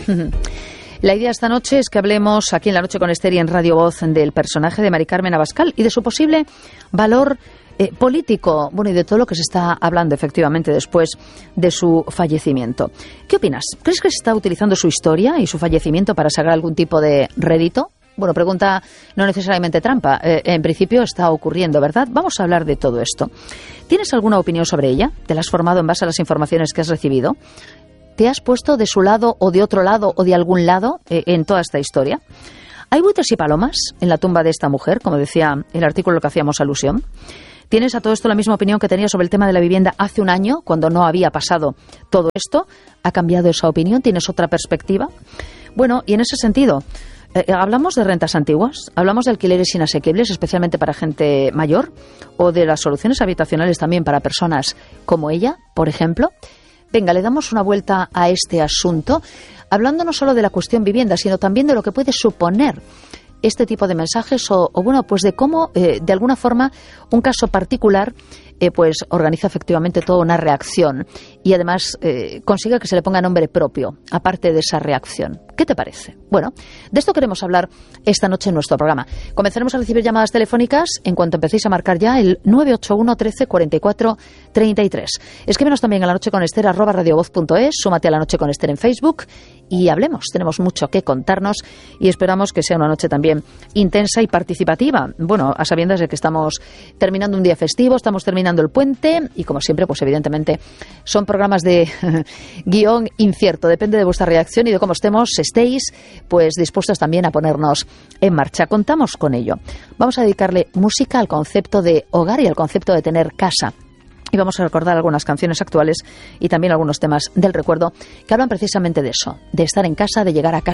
La idea esta noche es que hablemos aquí en La Noche con Esther y en Radio Voz del personaje de Mari Carmen Abascal y de su posible valor político, bueno, y de todo lo que se está hablando efectivamente después de su fallecimiento. ¿Qué opinas? ¿Crees que se está utilizando su historia y su fallecimiento para sacar algún tipo de rédito? Bueno, pregunta no necesariamente trampa. En principio está ocurriendo, ¿verdad? Vamos a hablar de todo esto. ¿Tienes alguna opinión sobre ella? ¿Te la has formado en base a las informaciones que has recibido? ¿Te has puesto de su lado o de otro lado o de algún lado en toda esta historia? ¿Hay buitres y palomas en la tumba de esta mujer, como decía el artículo al que hacíamos alusión? ¿Tienes a todo esto la misma opinión que tenías sobre el tema de la vivienda hace un año, cuando no había pasado todo esto? ¿Ha cambiado esa opinión? ¿Tienes otra perspectiva? Bueno, y en ese sentido, ¿hablamos de rentas antiguas? ¿Hablamos de alquileres inasequibles, especialmente para gente mayor? ¿O de las soluciones habitacionales también para personas como ella, por ejemplo? Venga, le damos una vuelta a este asunto, hablando no solo de la cuestión vivienda, sino también de lo que puede suponer este tipo de mensajes o bueno, pues de cómo, de alguna forma, un caso particular pues organiza efectivamente toda una reacción y además consigue que se le ponga nombre propio, aparte de esa reacción. ¿Qué te parece? Bueno, de esto queremos hablar esta noche en nuestro programa. Comenzaremos a recibir llamadas telefónicas en cuanto empecéis a marcar ya el 981 13 44 33. Escríbenos también a lanocheconester @radiovoz.es, súmate a La Noche con Esther en Facebook y hablemos. Tenemos mucho que contarnos y esperamos que sea una noche también intensa y participativa. Bueno, a sabiendas de que estamos terminando un día festivo, estamos terminando el puente y como siempre, pues evidentemente son programas de guión incierto. Depende de vuestra reacción y de cómo estéis pues dispuestos también a ponernos en marcha. Contamos con ello. Vamos a dedicarle música al concepto de hogar y al concepto de tener casa. Y vamos a recordar algunas canciones actuales y también algunos temas del recuerdo que hablan precisamente de eso, de estar en casa, de llegar a casa.